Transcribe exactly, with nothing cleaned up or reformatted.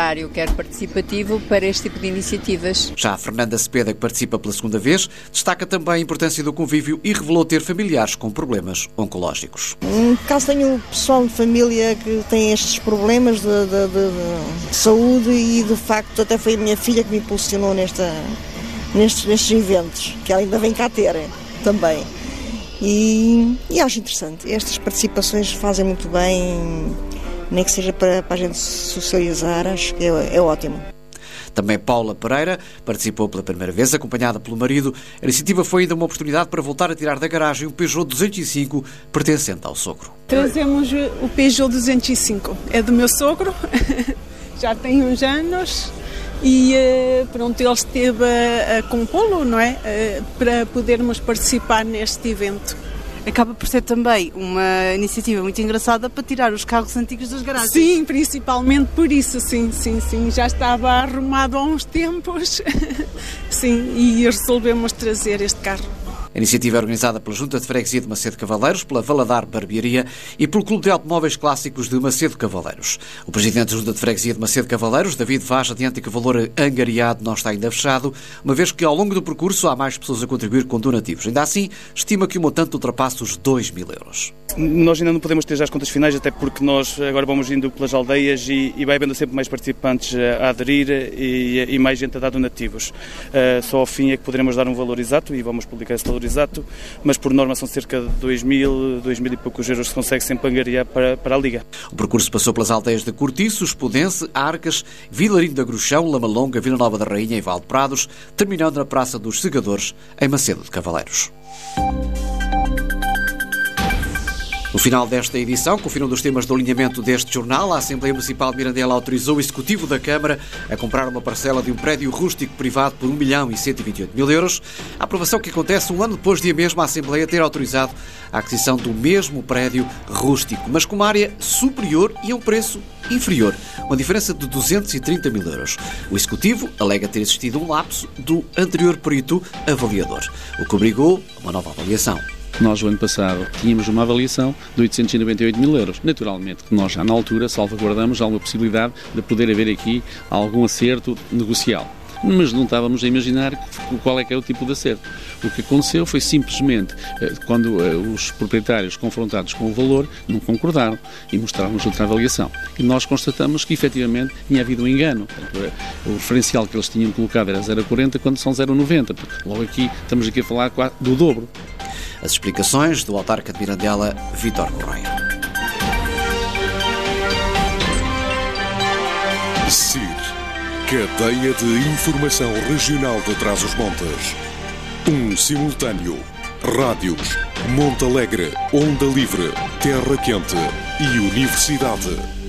voluntário, quer participativo, para este tipo de iniciativas. Já a Fernanda Cepeda, que participa pela segunda vez, destaca também a importância do convívio e revelou ter familiares com problemas oncológicos. Um caso tenho pessoal de família que tem estes problemas de, de, de, de saúde e, de facto, até foi a minha filha que me impulsionou nesta, nestes, nestes eventos, que ela ainda vem cá ter também. E, e acho interessante. Estas participações fazem muito bem, nem que seja para, para a gente socializar, acho que é, é ótimo. Também Paula Pereira participou pela primeira vez, acompanhada pelo marido. A iniciativa foi ainda uma oportunidade para voltar a tirar da garagem um Peugeot duzentos e cinco pertencente ao sogro. Trazemos o Peugeot duzentos e cinco, é do meu sogro, já tem uns anos. E pronto, ele esteve a, a compô-lo, não é? Para podermos participar neste evento. Acaba por ser também uma iniciativa muito engraçada para tirar os carros antigos das garagens. Sim, principalmente por isso, sim, sim, sim. Já estava arrumado há uns tempos, sim, e resolvemos trazer este carro. A iniciativa é organizada pela Junta de Freguesia de Macedo Cavaleiros, pela Valadar Barbearia e pelo Clube de Automóveis Clássicos de Macedo Cavaleiros. O presidente da Junta de Freguesia de Macedo Cavaleiros, David Vaz, adianta que o valor angariado não está ainda fechado, uma vez que ao longo do percurso há mais pessoas a contribuir com donativos. Ainda assim, estima que o montante ultrapassa os dois mil euros. Nós ainda não podemos ter já as contas finais, até porque nós agora vamos indo pelas aldeias e, e vai havendo sempre mais participantes a aderir e, e mais gente a dar donativos. Uh, só ao fim é que poderemos dar um valor exato e vamos publicar esse valor exato, mas por norma são cerca de dois mil, dois mil e poucos euros que se consegue sempre angariar para, para a Liga. O percurso passou pelas aldeias de Cortiço, Espudense, Arcas, Vilarinho da Gruxão, Lamalonga, Vila Nova da Rainha e Valde Prados, terminando na Praça dos Segadores, em Macedo de Cavaleiros. No final desta edição, confirmando os temas do alinhamento deste jornal, a Assembleia Municipal de Mirandela autorizou o Executivo da Câmara a comprar uma parcela de um prédio rústico privado por um milhão e cento e vinte e oito mil euros. A aprovação que acontece um ano depois de a mesma Assembleia ter autorizado a aquisição do mesmo prédio rústico, mas com uma área superior e a um preço inferior, uma diferença de duzentos e trinta mil euros. O Executivo alega ter existido um lapso do anterior perito avaliador, o que obrigou a uma nova avaliação. Nós, o ano passado, tínhamos uma avaliação de oitocentos e noventa e oito mil euros. Naturalmente, que nós já na altura salvaguardamos alguma possibilidade de poder haver aqui algum acerto negocial. Mas não estávamos a imaginar qual é que é o tipo de acerto. O que aconteceu foi simplesmente, quando os proprietários confrontados com o valor, não concordaram e mostraram-nos outra avaliação. E nós constatamos que, efetivamente, tinha havido um engano. O referencial que eles tinham colocado era zero vírgula quarenta quando são zero vírgula noventa. Logo aqui, estamos aqui a falar do dobro. As explicações do autarca de Mirandela, Vítor Correia. S I R, Cadeia de Informação Regional de Trás-os-Montes. Um simultâneo. Rádios, Monte Alegre, Onda Livre, Terra Quente e Universidade.